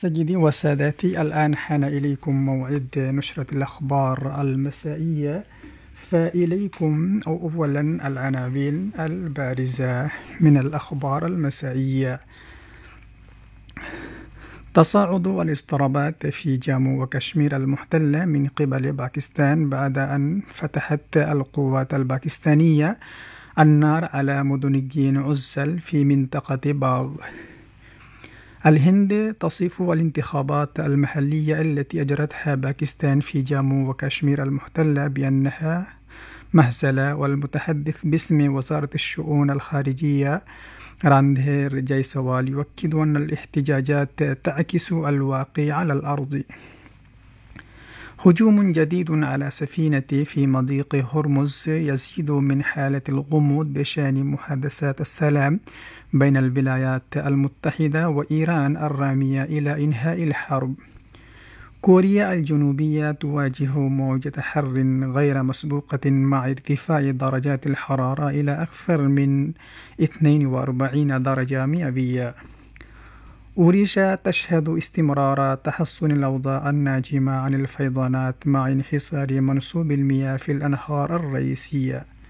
سيدي وسادتي، الآن حان إليكم موعد نشرة الأخبار المسائية. فإليكم أولا العناوين البارزة من الأخبار المسائية. تصاعد الاضطرابات في جامو وكشمير المحتلة من قبل باكستان بعد أن فتحت القوات الباكستانية النار على مدن عزل في منطقة باغ. الهند تصف الانتخابات المحلية التي أجرتها باكستان في جامو وكشمير المحتلة بأنها مهزلة، والمتحدث باسم وزارة الشؤون الخارجية راندهير جيسوال يؤكد أن الاحتجاجات تعكس الواقع على الأرض. هجوم جديد على سفينة في مضيق هرمز يزيد من حالة الغموض بشأن محادثات السلام بين الولايات المتحدة وإيران الرامية إلى إنهاء الحرب. كوريا الجنوبية تواجه موجة حر غير مسبوقة مع ارتفاع درجات الحرارة إلى أكثر من 42 درجة مئوية. أوريشا تشهد استمرار تحسن الأوضاع الناجمة عن الفيضانات مع انحسار منسوب المياه في الأنهار الرئيسية.